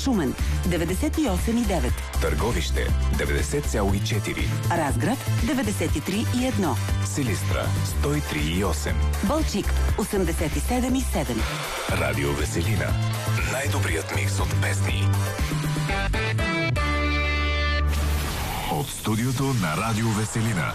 Шумен 98,9. Търговище 90,4. Разград 93,1. Силистра 103,8. Балчик 87,7. Радио Веселина. Най-добрият микс от песни. От студиото на Радио Веселина.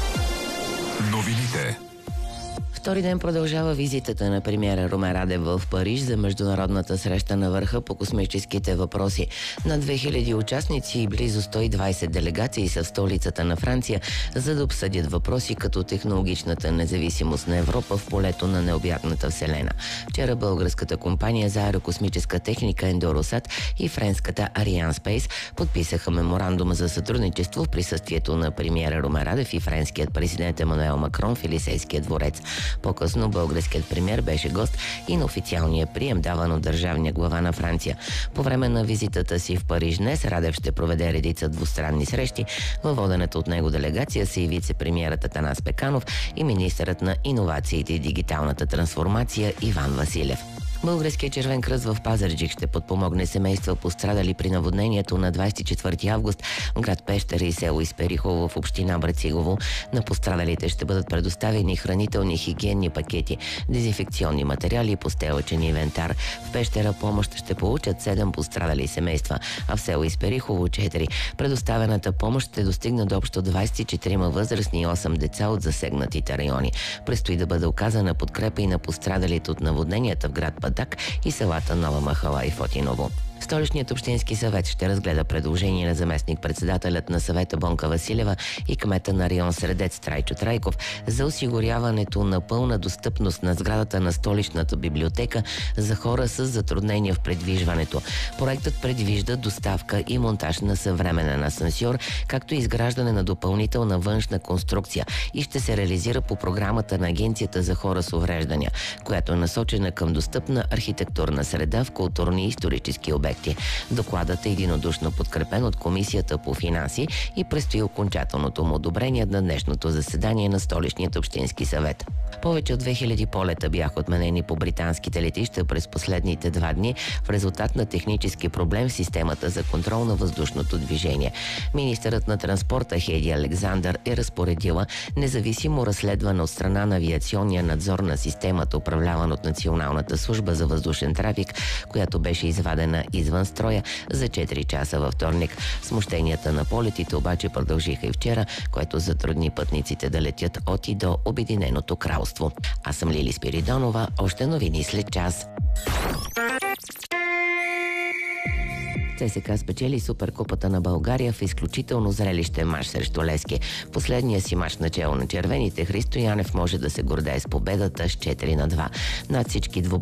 Новините. Втори ден продължава визитата на премиера Румен Радев в Париж за международната среща на върха по космическите въпроси. На 2000 участници и близо 120 делегации са в столицата на Франция, за да обсъдят въпроси като технологичната независимост на Европа в полето на необятната Вселена. Вчера българската компания за аерокосмическа техника Ендоросат и френската Арианспейс подписаха меморандум за сътрудничество в присъствието на премиера Румен Радев и френският президент Емануел Макрон в Елисейския дворец. По-късно българският премиер беше гост и на официалния прием, даван от държавния глава на Франция. По време на визитата си в Париж днес Радев ще проведе редица двустранни срещи. Във водената от него делегация са и вице-премиерът Атанас Пеканов и министърът на иновациите и дигиталната трансформация Иван Василев. Българският червен кръст в Пазарджик ще подпомогне семейства, пострадали при наводнението на 24 август в град Пещера и село Исперихово в община Брацигово. На пострадалите ще бъдат предоставени хранителни хигиенни пакети, дезинфекционни материали и постелъчен инвентар. В Пещера помощ ще получат 7 пострадали семейства, а в село Исперихово 4. Предоставената помощ ще достигне до общо 24 възрастни и 8 деца от засегнатите райони. Предстои да бъде оказана подкрепа и на пострадалите от наводненията в град Бадак и селата Нова махала и Фотиново. Столичният общински съвет ще разгледа предложение на заместник-председателят на съвета Бонка Василева и кмета на район Средец Трайчо Трайков за осигуряването на пълна достъпност на сградата на столичната библиотека за хора с затруднения в придвижването. Проектът предвижда доставка и монтаж на съвременен асансьор, както и изграждане на допълнителна външна конструкция и ще се реализира по програмата на Агенцията за хора с увреждания, която е насочена към достъпна архитектурна среда в културни и исторически обекти. Докладът е единодушно подкрепен от Комисията по финанси и предстои окончателното му одобрение на днешното заседание на Столичният общински съвет. Повече от 2000 полета бяха отменени по британските летища през последните 2 дни в резултат на технически проблем в системата за контрол на въздушното движение. Министърът на транспорта Хейди Александър е разпоредила независимо разследване от страна на авиационния надзор на системата, управляван от Националната служба за въздушен трафик, която беше извадена извън строя за 4 часа във вторник. Смущенията на полетите обаче продължиха и вчера, което затрудни пътниците да летят от и до Обединеното кралство. Аз съм Лили Спиридонова, още новини след час. ЦСКА спечели Суперкупата на България в изключително зрелищен мач срещу Левски. Последния си мач начело на червените Христо Янев може да се гордее с победата с 4-2. Над всички двубой